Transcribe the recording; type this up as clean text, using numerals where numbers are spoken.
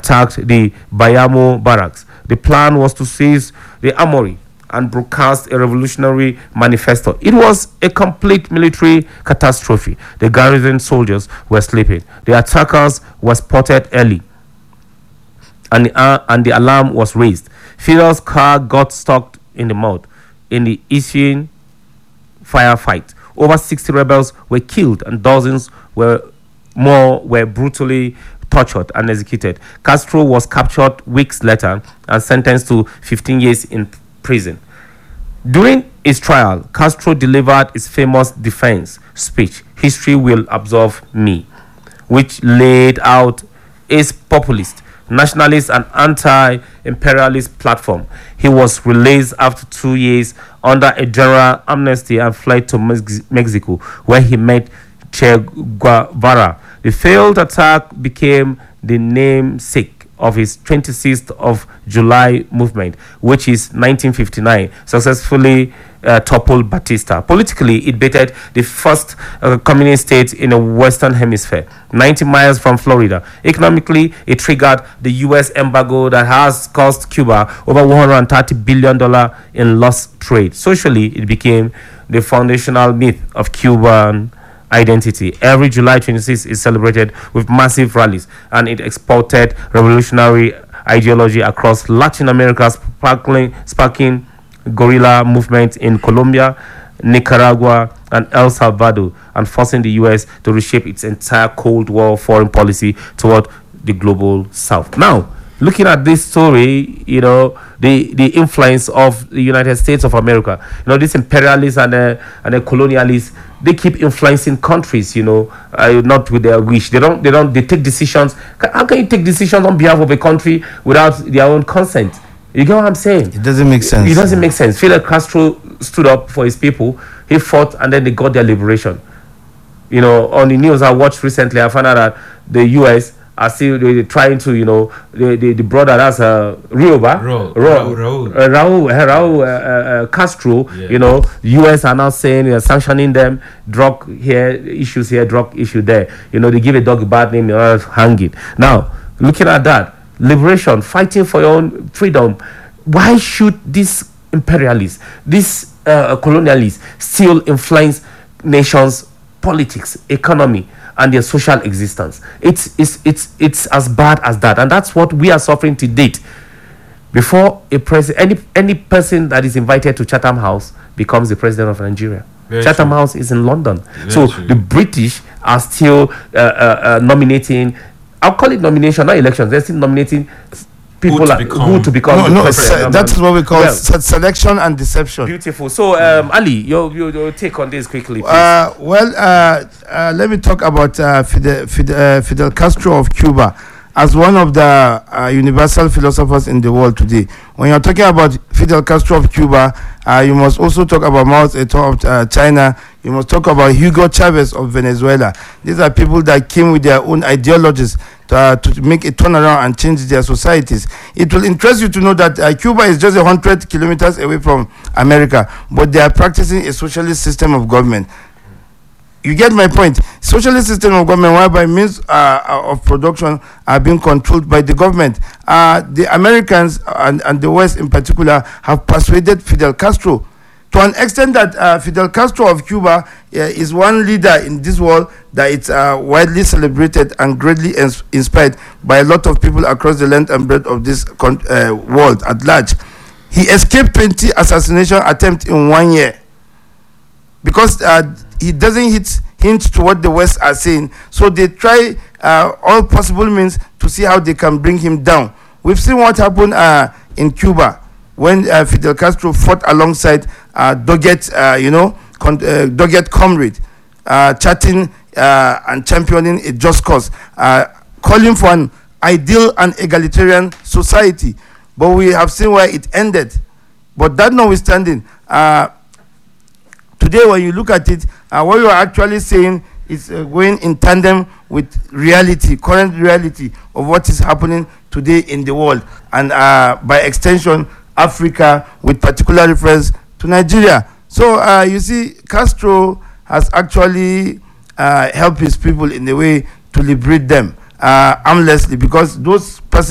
attacked the Bayamo barracks. The plan was to seize the armory and broadcast a revolutionary manifesto. It was a complete military catastrophe. The garrison soldiers were sleeping. The attackers were spotted early, and the alarm was raised. Fidel's car got stuck in the mud in the ensuing firefight. Over 60 rebels were killed and dozens were brutally tortured and executed. Castro was captured weeks later and sentenced to 15 years in prison. During his trial, Castro delivered his famous defense speech, "History Will Absolve Me," which laid out his populist, nationalist, and anti-imperialist platform. He was released after 2 years under a general amnesty and fled to Mexico, where he met Che Guevara. The failed attack became the namesake of his 26th of July movement, which is 1959, successfully toppled Batista. Politically, it baited the first communist state in the Western Hemisphere, 90 miles from Florida. Economically, it triggered the U.S. embargo that has cost Cuba over $130 billion in lost trade. Socially, it became the foundational myth of Cuban identity. Every July 26 is celebrated with massive rallies, and it exported revolutionary ideology across Latin America, sparking guerrilla movements in Colombia, Nicaragua, and El Salvador, and forcing the U.S. to reshape its entire Cold War foreign policy toward the global South. Now, looking at this story, the influence of the United States of America, these imperialists and the colonialists, they keep influencing countries, not with their wish. They take decisions. How can you take decisions on behalf of a country without their own consent? You get what I'm saying? It doesn't make sense. It doesn't make sense. Fidel Castro stood up for his people. He fought, and then they got their liberation. On the news I watched recently, I found out that the U.S. are still trying to, the brother that's Raul Castro. Yeah. The U.S. are now saying they're sanctioning them. Drug issues here, drug issue there. They give a dog a bad name, hang it. Now, looking at that, liberation, fighting for your own freedom. Why should these imperialists, these colonialists, still influence nations' politics, economy, and their social existence? It's as bad as that, and that's what we are suffering to date. Before any person that is invited to Chatham House becomes the president of Nigeria. Very Chatham true. House is in London. Very true. The British are still nominating. I'll call it nomination, not elections. They're still nominating people who to become the president. That is what we call selection and deception. Beautiful. So, Ali, your take on this quickly, please. Let me talk about Fidel Castro of Cuba as one of the universal philosophers in the world today. When you're talking about Fidel Castro of Cuba, you must also talk about Mao Zedong of China. You must talk about Hugo Chavez of Venezuela. These are people that came with their own ideologies to make a turnaround and change their societies. It will interest you to know that Cuba is just 100 kilometers away from America, but they are practicing a socialist system of government. You get my point. Socialist system of government whereby means of production are being controlled by the government. The Americans and the West in particular have persuaded Fidel Castro to an extent that Fidel Castro of Cuba is one leader in this world that it's widely celebrated and greatly inspired by a lot of people across the length and breadth of this world at large. He escaped 20 assassination attempts in 1 year because he doesn't hint to what the West are saying. So they try all possible means to see how they can bring him down. We've seen what happened in Cuba when Fidel Castro fought alongside Doggett, Doggett comrade, chatting and championing a just cause, calling for an ideal and egalitarian society. But we have seen where it ended. But that notwithstanding, today when you look at it, what you are actually saying is going in tandem with reality, current reality of what is happening today in the world, and by extension, Africa, with particular reference to Nigeria. So you see, Castro has actually helped his people in a way to liberate them armlessly, because those